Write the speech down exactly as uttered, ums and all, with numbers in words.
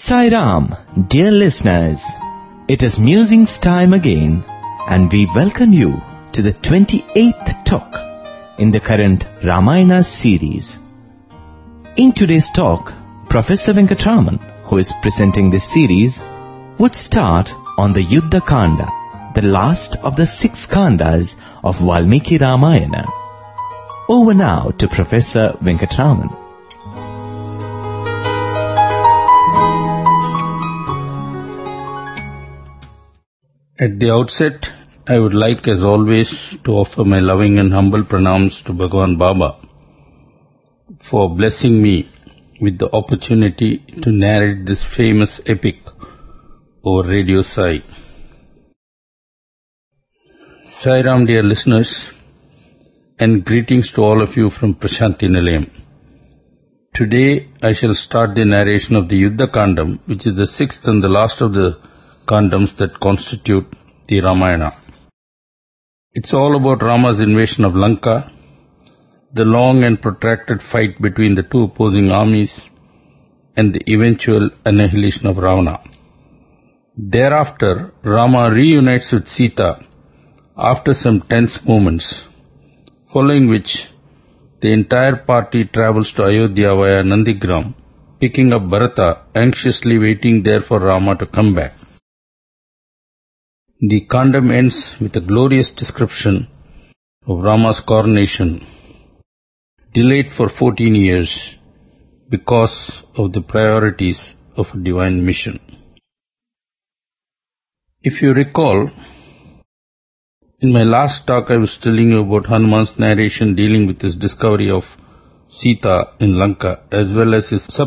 Sai Ram, dear listeners, it is musings time again, and we welcome you to the twenty-eighth talk in the current Ramayana series. In today's talk, Professor Venkatraman, who is presenting this series, would start on the Yuddha Kanda, the last of the six Kandas of Valmiki Ramayana. Over now to Professor Venkatraman. At the outset, I would like, as always, to offer my loving and humble pranams to Bhagwan Baba for blessing me with the opportunity to narrate this famous epic over Radio Sai. Sai Ram, dear listeners, and greetings to all of you from Prashanti Nilayam. Today, I shall start the narration of the Yuddha Kandam, which is the sixth and the last of the Kandams that constitute the Ramayana. It's all about Rama's invasion of Lanka, the long and protracted fight between the two opposing armies, and the eventual annihilation of Ravana. Thereafter, Rama reunites with Sita after some tense moments, following which the entire party travels to Ayodhya via Nandigram, picking up Bharata, anxiously waiting there for Rama to come back. The Kandam ends with a glorious description of Rama's coronation, delayed for fourteen years because of the priorities of a divine mission. If you recall, in my last talk I was telling you about Hanuman's narration dealing with his discovery of Sita in Lanka as well as his